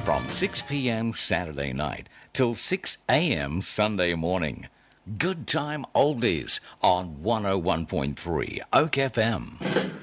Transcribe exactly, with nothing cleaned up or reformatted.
from six p.m. Saturday night till six a.m. Sunday morning. Good Time Oldies on one oh one point three Oak F M.